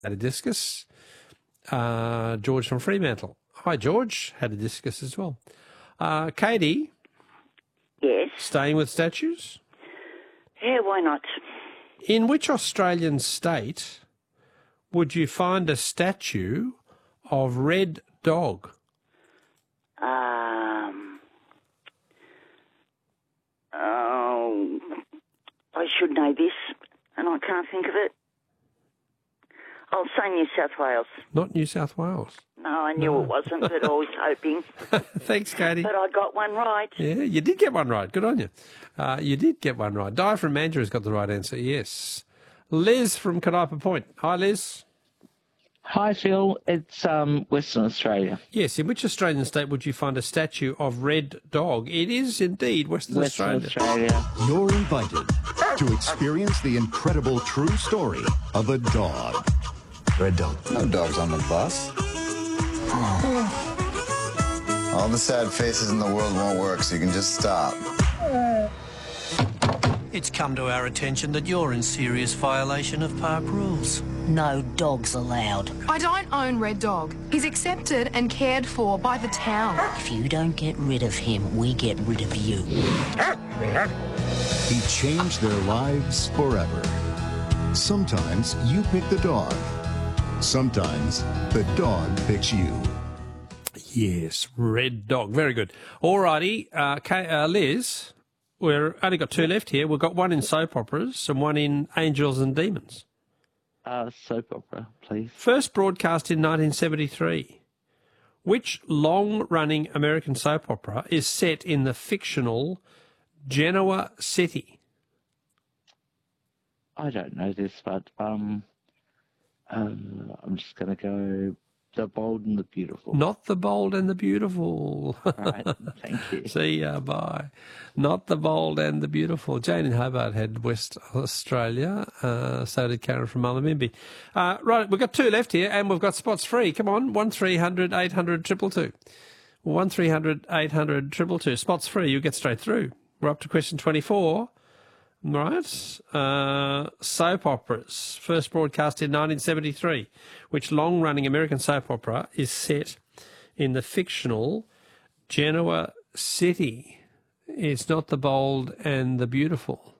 had a discus. George from Fremantle. Hi, George. Had a discus as well. Katie. Yes. Staying with statues? Yeah, why not? In which Australian state would you find a statue of Red Dog? Oh, I should know this, and I can't think of it. I'll say New South Wales. Not New South Wales. No, I knew it wasn't, but I was hoping. Thanks, Katie. But I got one right. Yeah, you did get one right. Good on you. You did get one right. Di from Mandurah's got the right answer, yes. Liz from Calliope Point. Hi, Liz. Hi, Phil. It's Western Australia. Yes, in which Australian state would you find a statue of Red Dog? It is indeed Western Australia. You're invited to experience the incredible true story of a dog. Red Dog. No dogs on the bus. All the sad faces in the world won't work, so you can just stop. It's come to our attention that you're in serious violation of park rules. No dogs allowed. I don't own Red Dog. He's accepted and cared for by the town. If you don't get rid of him, we get rid of you. He changed their lives forever. Sometimes you pick the dog. Sometimes the dog picks you. Yes, Red Dog. Very good. All righty. Liz, we've only got two left here. We've got one in soap operas and one in Angels and Demons. Soap opera, please. First broadcast in 1973. Which long-running American soap opera is set in the fictional Genoa City? I don't know this, but I'm just going to go The Bold and the Beautiful. Not The Bold and the Beautiful. All right, thank you. See ya, bye. Not The Bold and the Beautiful. Jane in Hobart had West Australia. So did Karen from Mullumbimby. Right, we've got two left here, and we've got spots free. Come on, 1300 800 222. 1300 800 222. Spots free. You get straight through. We're up to question 24. Right. Soap operas. First broadcast in 1973. Which long-running American soap opera is set in the fictional Genoa City? It's not The Bold and the Beautiful.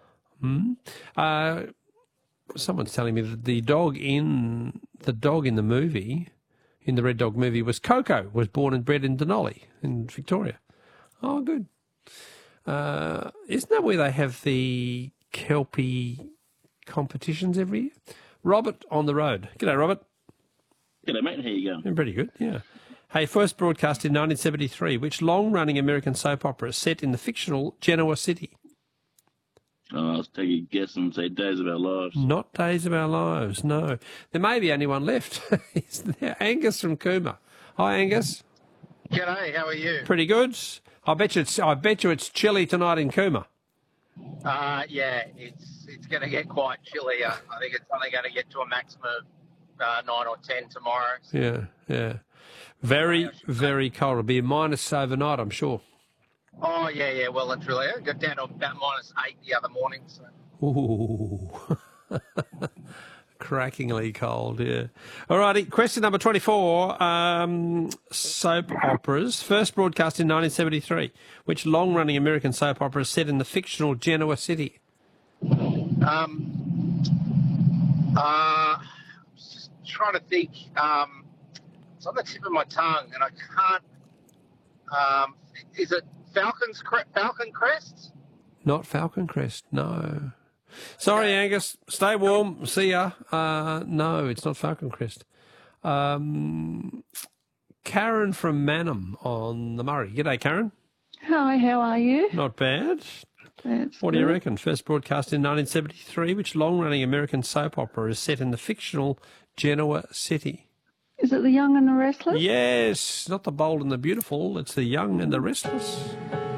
Someone's telling me that the dog in the movie, in the Red Dog movie, was Coco, was born and bred in Denali in Victoria. Oh, good. Isn't that where they have the Kelpie competitions every year? Robert on the road. G'day, Robert. G'day, mate. How you going? Pretty good, yeah. Hey, first broadcast in 1973. Which long-running American soap opera is set in the fictional Genoa City? I'll take a guess and say Days of Our Lives. Not Days of Our Lives, no. There may be only one left. Isn't there? Angus from Cooma. Hi, Angus. G'day, how are you? Pretty good. I bet you it's chilly tonight in Cooma. Yeah, it's going to get quite chilly. I think it's only going to get to a maximum of 9 or 10 tomorrow. So. Yeah. Very, very cold. It'll be minus overnight, I'm sure. Oh, yeah, well and truly. I got down to about -8 the other morning. So. Ooh. Crackingly cold, yeah. All righty, question number 24. Soap operas. First broadcast in 1973. Which long-running American soap opera is set in the fictional Genoa City? Just trying to think. It's on the tip of my tongue, and I can't. Is it Falcon Crest? Not Falcon Crest, no. Sorry, Angus. Stay warm. See ya. No, it's not Falcon Crest. Karen from Mannum on the Murray. G'day, Karen. Hi, how are you? Not bad. That's what do you reckon? First broadcast in 1973. Which long-running American soap opera is set in the fictional Genoa City? Is it The Young and the Restless? Yes. Not The Bold and the Beautiful. It's The Young and the Restless.